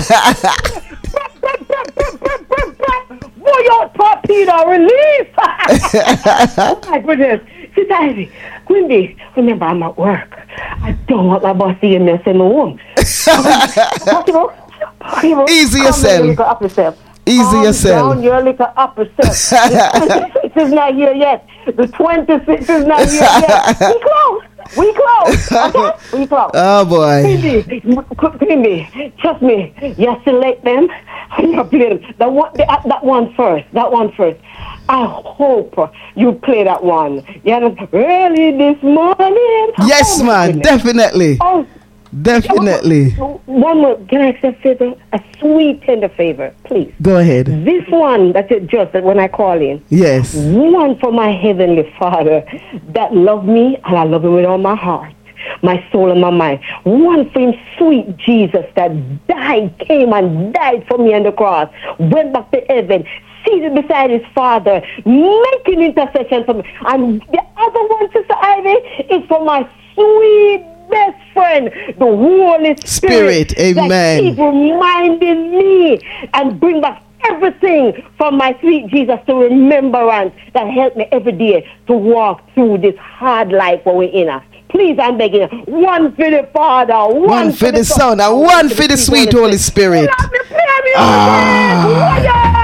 Boy, your torpedo release. Oh my goodness. Sister Ivy, Quimby, remember I'm at work. I don't want my boss seeing me in my home. Easy yourself. Easy yourself. Down your little upper self. The 26 is not here yet. The 26 is not here yet. We close. Okay? We close. Oh boy. Quimby, trust me. You select them. You play that one first. I hope you play that one. Early this morning. Yes, man. Definitely. Oh. Definitely. One more. Can I ask a favor? A sweet, tender favor, please. Go ahead. This one that you just when I call in. Yes. One for my heavenly Father that loved me, and I love him with all my heart, my soul, and my mind. One for him, sweet Jesus, that came and died for me on the cross, went back to heaven, seated beside his Father, making intercession for me. And the other one, Sister Ivy, is for my sweet best friend, the Holy Spirit. Amen. That keep reminding me and bring back everything from my sweet Jesus to remembrance that help me every day to walk through this hard life where we're in. Please, I'm begging you. One for the Father, one for the Son, and one for the sweet Holy Spirit. Let me play me